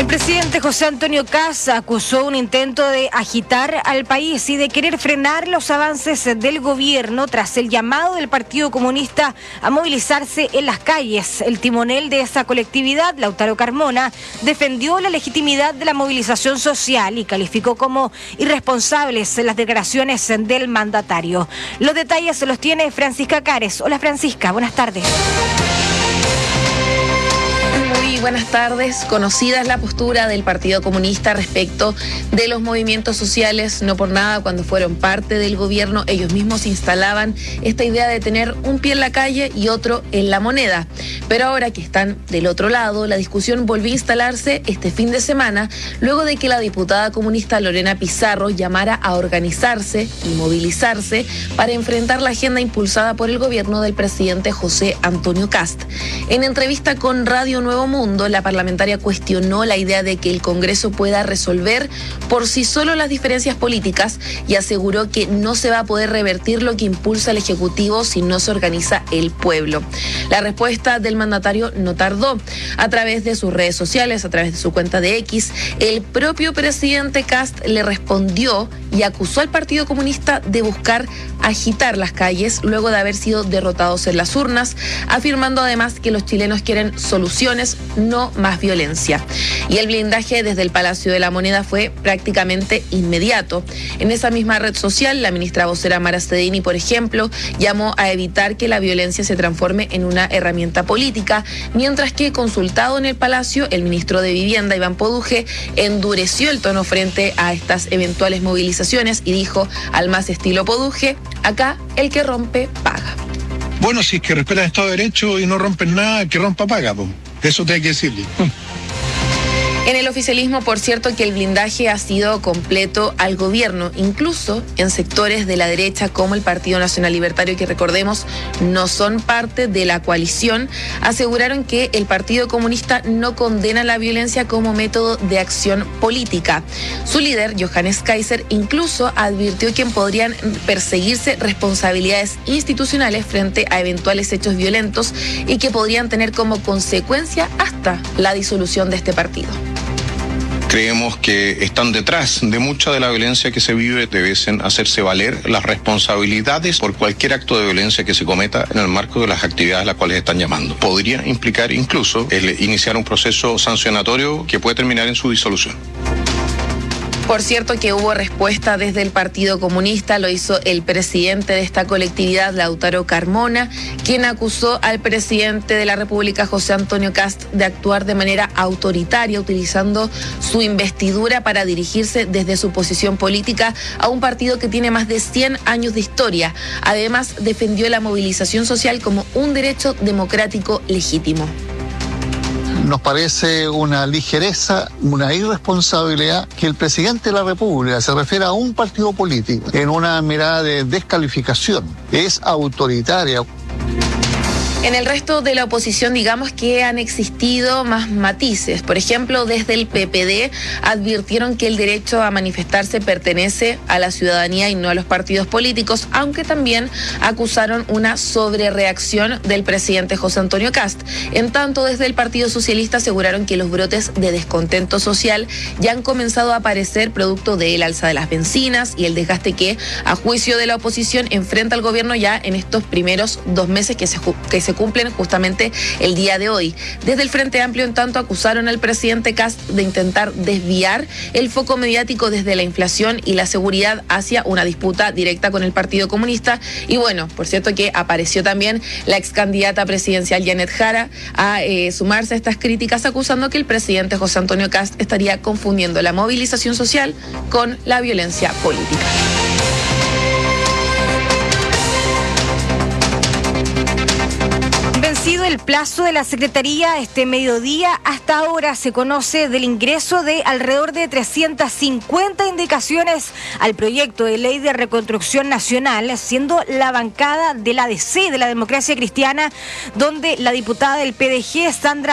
presidente José Antonio Kast acusó un intento de agitar al país y de querer frenar los avances del gobierno tras el llamado del Partido Comunista a movilizarse en las calles. El timonel de esa colectividad, Lautaro Carmona, defendió la legitimidad de la movilización social y calificó como irresponsables las declaraciones del mandatario. Los detalles se los tiene Francisca Cares. Hola Francisca, buenas tardes. Buenas tardes. Conocida es la postura del Partido Comunista respecto de los movimientos sociales. No por nada, cuando fueron parte del gobierno, ellos mismos instalaban esta idea de tener un pie en la calle y otro en la moneda. Pero ahora que están del otro lado, la discusión volvió a instalarse este fin de semana, luego de que la diputada comunista Lorena Pizarro llamara a organizarse y movilizarse para enfrentar la agenda impulsada por el gobierno del presidente José Antonio Kast. En entrevista con Radio Nuevo Mundo, la parlamentaria cuestionó la idea de que el Congreso pueda resolver por sí solo las diferencias políticas y aseguró que no se va a poder revertir lo que impulsa el Ejecutivo si no se organiza el pueblo. La respuesta del mandatario no tardó. A través de sus redes sociales, a través de su cuenta de X, el propio presidente Kast le respondió y acusó al Partido Comunista de buscar agitar las calles luego de haber sido derrotados en las urnas, afirmando además que los chilenos quieren soluciones, no más violencia. Y el blindaje desde el Palacio de la Moneda fue prácticamente inmediato. En esa misma red social, la ministra vocera Mara Cedini, por ejemplo, llamó a evitar que la violencia se transforme en una herramienta política, mientras que, consultado en el Palacio, el ministro de Vivienda, Iván Poduje, endureció el tono frente a estas eventuales movilizaciones y dijo, al más estilo Poduje, acá el que rompe paga. Bueno, si es que respetan el Estado de Derecho y no rompen nada, el que rompa paga, pues. Eso te hay que decirle. En el oficialismo, por cierto, que el blindaje ha sido completo al gobierno, incluso en sectores de la derecha como el Partido Nacional Libertario, que recordemos no son parte de la coalición, aseguraron que el Partido Comunista no condena la violencia como método de acción política. Su líder, Johannes Kaiser, incluso advirtió que podrían perseguirse responsabilidades institucionales frente a eventuales hechos violentos y que podrían tener como consecuencia hasta la disolución de este partido. Creemos que están detrás de mucha de la violencia que se vive, deben hacerse valer las responsabilidades por cualquier acto de violencia que se cometa en el marco de las actividades a las cuales están llamando. Podría implicar incluso el iniciar un proceso sancionatorio que puede terminar en su disolución. Por cierto que hubo respuesta desde el Partido Comunista, lo hizo el presidente de esta colectividad, Lautaro Carmona, quien acusó al presidente de la República, José Antonio Kast, de actuar de manera autoritaria, utilizando su investidura para dirigirse desde su posición política a un partido que tiene más de 100 años de historia. Además, defendió la movilización social como un derecho democrático legítimo. Nos parece una ligereza, una irresponsabilidad que el presidente de la República se refiere a un partido político en una mirada de descalificación. Es autoritaria. En el resto de la oposición, digamos que han existido más matices. Por ejemplo, desde el PPD advirtieron que el derecho a manifestarse pertenece a la ciudadanía y no a los partidos políticos, aunque también acusaron una sobrereacción del presidente José Antonio Kast. En tanto, desde el Partido Socialista aseguraron que los brotes de descontento social ya han comenzado a aparecer producto del alza de las bencinas y el desgaste que, a juicio de la oposición, enfrenta al gobierno ya en estos primeros 2 meses que se cumplen justamente el día de hoy. Desde el Frente Amplio, en tanto, acusaron al presidente Kast de intentar desviar el foco mediático desde la inflación y la seguridad hacia una disputa directa con el Partido Comunista. Y bueno, por cierto que apareció también la ex candidata presidencial Janet Jara a sumarse a estas críticas, acusando que el presidente José Antonio Kast estaría confundiendo la movilización social con la violencia política. Vencido el plazo de la Secretaría este mediodía, hasta ahora se conoce del ingreso de alrededor de 350 indicaciones al proyecto de ley de reconstrucción nacional, siendo la bancada de la DC, de la Democracia Cristiana, donde la diputada del PDG, Sandra